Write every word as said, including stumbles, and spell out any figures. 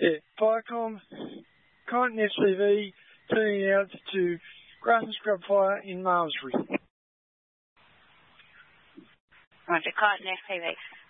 Yeah, Viacom, Crichton F C V turning out to Grass and Scrub Fire in Malmesbury. Roger, Crichton F C V.